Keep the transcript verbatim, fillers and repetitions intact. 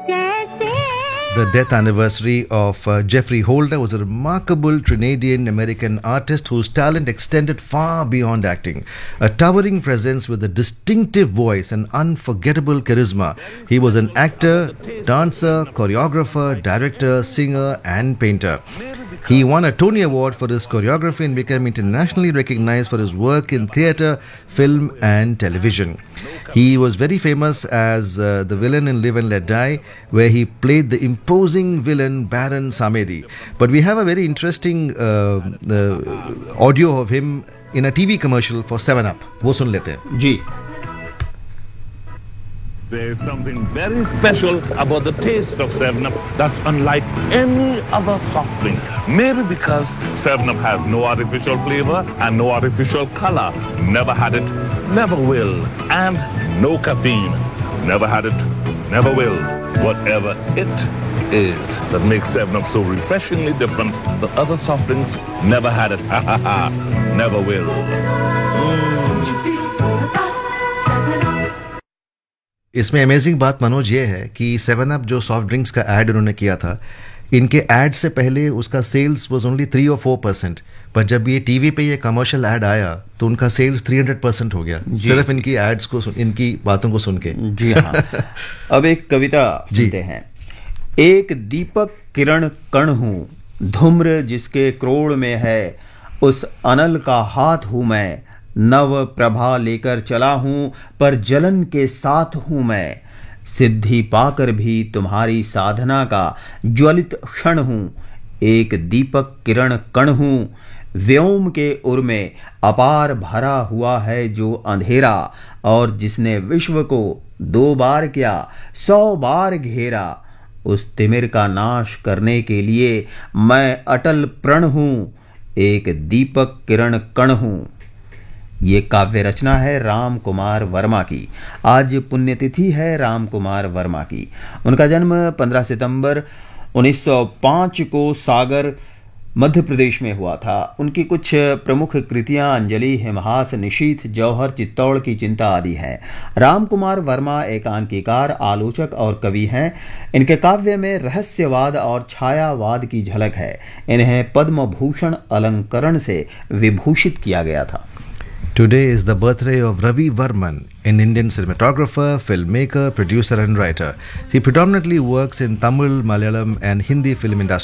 The death anniversary of uh, Geoffrey Holder was a remarkable Trinidadian-American artist whose talent extended far beyond acting. A towering presence with a distinctive voice and unforgettable charisma. He was an actor, dancer, choreographer, director, singer and painter. He won a Tony Award for his choreography and became internationally recognized for his work in theatre, film and television. He was very famous as uh, the villain in Live and Let Die, where he played the imposing villain Baron Samedi. But we have a very interesting uh, uh, audio of him in a T V commercial for seven up. वो सुन लेते हैं. जी. There's something very special about the taste of seven up that's unlike any other soft drink. Maybe because seven up has no artificial flavor and no artificial color. Never had it, never will. And no caffeine. Never had it, never will. Whatever it is that makes seven up so refreshingly different than other soft drinks, never had it. Ha ha ha. Never will. Mm. इसमें amazing बात मनोज ये है कि seven up जो soft drinks का add उन्होंने किया था, इनके ऐड से पहले उसका सेल्स वाज ओनली थ्री और फोर परसेंट, पर जब ये टीवी पे ये कमर्शियल ऐड आया तो उनका सेल्स थ्री हंड्रेड परसेंट हो गया, सिर्फ इनकी एड्स को सुन, इनकी बातों को सुन के. जी हाँ. अब एक कविता सुनते हैं. एक दीपक किरण कण हूँ, धूम्र जिसके क्रोड़ में है, उस अनल का हाथ हूं मैं, नव प्रभा लेकर चला हूं, पर जलन के साथ हूं मैं, सिद्धि पाकर भी तुम्हारी साधना का ज्वलित क्षण हूं, एक दीपक किरण कण हूं, व्योम के उर में अपार भरा हुआ है जो अंधेरा, और जिसने विश्व को दो बार क्या सौ बार घेरा, उस तिमिर का नाश करने के लिए मैं अटल प्रण हूं, एक दीपक किरण कण हूं. ये काव्य रचना है राम कुमार वर्मा की. आज पुण्यतिथि है राम कुमार वर्मा की. उनका जन्म पंद्रह सितंबर उन्नीस सौ पाँच को सागर मध्य प्रदेश में हुआ था. उनकी कुछ प्रमुख कृतियां अंजलि, हिमहास, निशीथ, जौहर, चित्तौड़ की चिंता आदि हैं. राम कुमार वर्मा एकांकीकार, आलोचक और कवि हैं. इनके काव्य में रहस्यवाद और छायावाद की झलक है. इन्हें पद्म भूषण अलंकरण से विभूषित किया गया था. Today is the birthday of Ravi Varman, an Indian cinematographer, filmmaker, producer and writer. He predominantly works in Tamil, Malayalam and Hindi film industry.